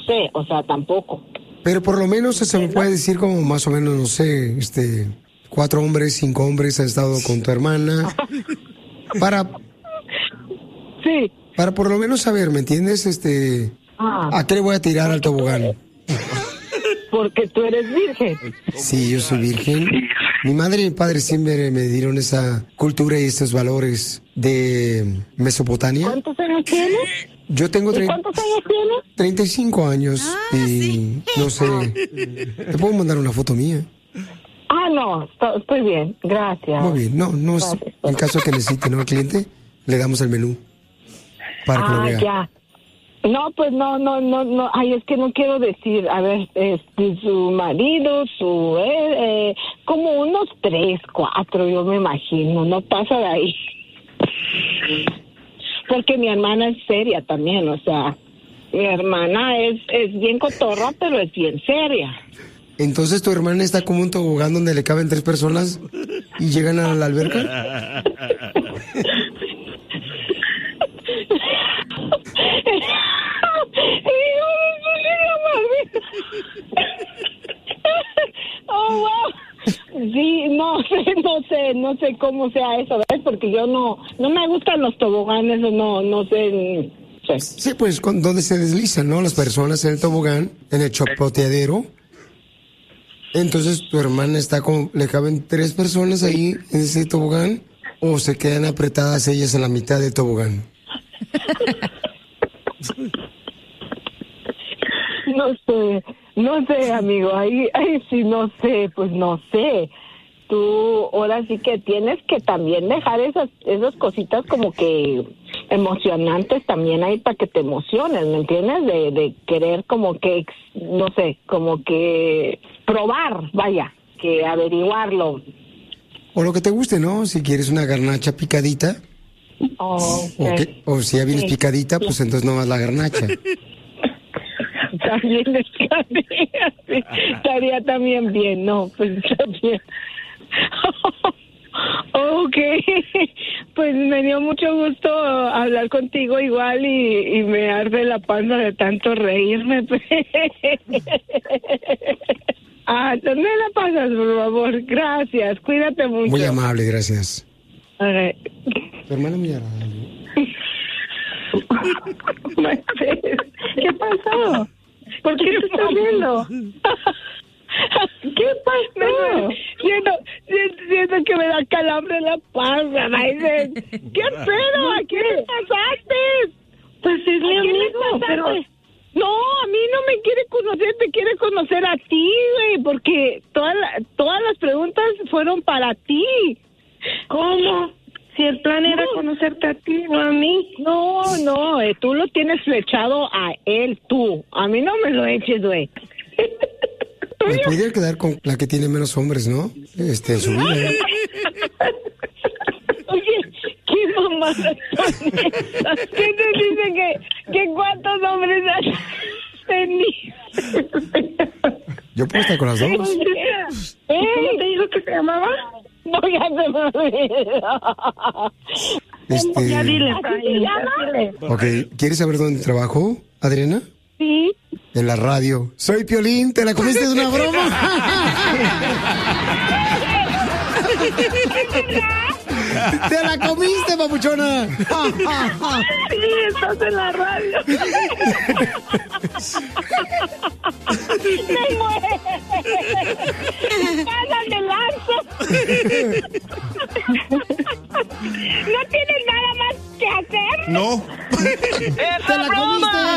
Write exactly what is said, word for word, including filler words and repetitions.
sé, o sea, tampoco. Pero por lo menos se me puede decir como más o menos, no sé, este, cuatro hombres, cinco hombres han estado con tu hermana. Para... Sí. Para por lo menos saber, ¿me entiendes? Este, ah. ¿a qué le voy a tirar al tobogán? Porque tú eres virgen. Sí, yo soy virgen. Mi madre y mi padre siempre me dieron esa cultura y estos valores de Mesopotamia. ¿Cuántos años tienes? Yo tengo tre- ¿Cuántos años tienes? treinta y cinco años Ah, y sí. no sé, ¿te puedo mandar una foto mía? Ah, no, estoy, estoy bien, gracias. Muy bien, no, no es, Gracias. en caso que necesite, ¿no? Al cliente, le damos el menú para que lo Ah, vea. ya. No, pues no, no, no, no, ay, es que no quiero decir, a ver, este, su marido, su, eh, eh, como unos tres, cuatro, yo me imagino, no pasa de ahí. Porque mi hermana es seria también, o sea, mi hermana es, es bien cotorra, pero es bien seria. Entonces tu hermana está como un tobogán donde le caben tres personas y llegan a la alberca. Oh, wow. Sí, no sé, no sé, no sé cómo sea eso, ¿ves? Porque yo no, no me gustan los toboganes, no, no sé. sé. Sí, pues con, donde se deslizan, ¿no? Las personas en el tobogán, en el chapoteadero. Entonces tu hermana está con, le caben tres personas ahí en ese tobogán o se quedan apretadas ellas en la mitad del tobogán. No sé, no sé, amigo, ahí, ahí sí no sé, pues no sé. Tú ahora sí que tienes que también dejar esas, esas cositas como que emocionantes también ahí para que te emociones, ¿me entiendes? De, de querer como que, no sé, como que probar, vaya, que averiguarlo. O lo que te guste, ¿no? Si quieres una garnacha picadita. Oh, O, okay. que, o si ya vienes Sí. picadita, pues entonces no más la garnacha. También estaría, sí, estaría también bien, no, pues está bien. Ok, pues me dio mucho gusto hablar contigo igual y, y me arde la panza de tanto reírme. Ah, no me la pasas, por favor, gracias, cuídate mucho. Muy amable, gracias. Okay. Tu hermana muy agradable. ¿Qué pasó? ¿Por qué te estás riendo? ¿Qué pasó? Siento, siento, siento que me da calambre en la panza, Maiden. ¿Qué pedo? ¿A quién le pasaste? Pues es mi amigo, pero... No, a mí no me quiere conocer, te quiere conocer a ti, güey, porque todas todas las preguntas fueron para ti. ¿Cómo? Si el plan era no. conocerte a ti, no a mí. No, no, eh, tú lo tienes flechado a él, tú. A mí no me lo eches, güey. Me podría quedar con la que tiene menos hombres, ¿no? Este, en su vida. Oye, ¿qué mamadas son esas? ¿Qué te dice que, que cuántos hombres has tenido? Yo puedo estar con las dos. ¿Eh? ¿Cómo te dijo que se llamaba? No, ya se me olvidó. Este... Ya dile, ¿así se llama? Ok, ¿quieres saber dónde trabajo, Adriana? Sí. En la radio. Soy Piolín, ¿te la comiste de una broma? ¡Te la comiste, papuchona! Sí, estás en la radio. ¡Me muero! ¡Pásame el lanzo! ¿No tienes nada más que hacer? No. ¡Te la comiste!